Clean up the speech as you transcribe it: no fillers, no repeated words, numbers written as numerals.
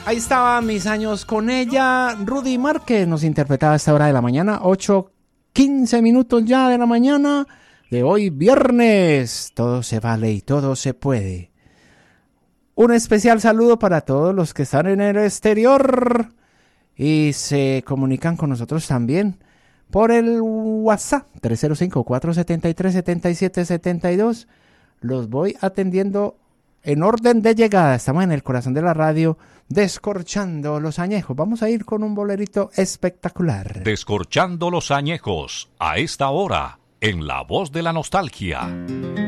Ahí estaban Mis años con ella. Rudy Márquez nos interpretaba a esta hora de la mañana, 8:15 minutos ya de la mañana de hoy viernes. Todo se vale y todo se puede. Un especial saludo para todos los que están en el exterior y se comunican con nosotros también por el WhatsApp 305-473-7772. Los voy atendiendo en orden de llegada. Estamos en el corazón de la radio, descorchando los añejos. Vamos a ir con un bolerito espectacular. Descorchando los añejos, a esta hora, en La Voz de la Nostalgia.